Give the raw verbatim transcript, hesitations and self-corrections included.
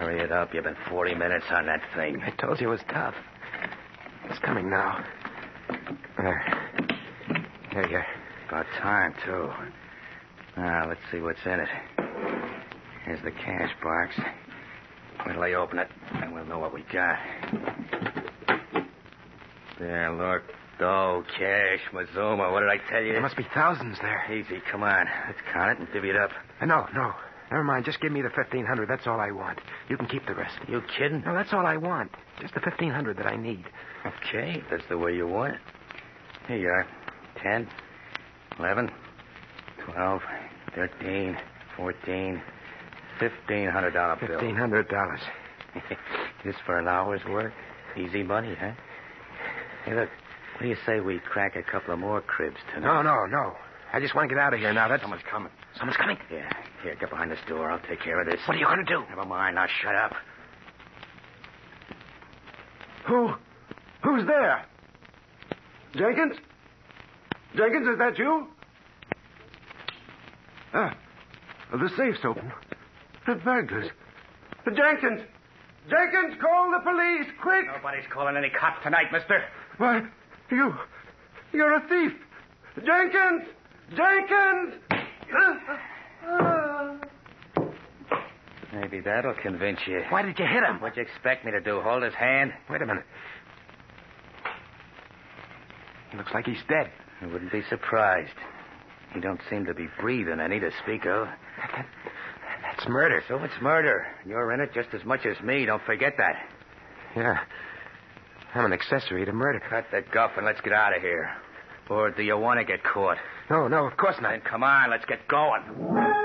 Hurry it up. You've been forty minutes on that thing. I told you it was tough. It's coming now. There. There you are. About time, too. Now, let's see what's in it. Here's the cash box. Wait till I open it, and we'll know what we got. There, look. Dough, cash, Mazuma. What did I tell you? There must be thousands there. Easy, come on. Let's count it and divvy it up. Uh, no, no. Never mind. Just give me the fifteen hundred. That's all I want. You can keep the rest. You kidding? No, that's all I want. Just the fifteen hundred that I need. Okay, if that's the way you want it. Here you are. Ten, eleven, twelve, thirteen, fourteen, fifteen hundred dollar bill. Fifteen hundred dollars. Just for an hour's work? Easy money, huh? Hey, look. What do you say we crack a couple of more cribs tonight? No, no, no. I just want to get out of here now. That's... Someone's coming. Someone's coming? Yeah. Here, get behind this door. I'll take care of this. What are you going to do? Never mind. Now shut up. Who? Who's there? Jenkins? Jenkins, is that you? Ah, the safe's open. The burglars. Jenkins! Jenkins, call the police, quick! Nobody's calling any cops tonight, mister. Why, you... You're a thief. Jenkins! Jenkins! Maybe that'll convince you. Why did you hit him? What'd you expect me to do, hold his hand? Wait a minute. He looks like he's dead. I wouldn't be surprised. He don't seem to be breathing any to speak of. That, that's murder. So it's murder. You're in it just as much as me. Don't forget that. Yeah. I'm an accessory to murder. Cut the guff and let's get out of here. Or do you want to get caught? No, no, of course not. Then come on, let's get going.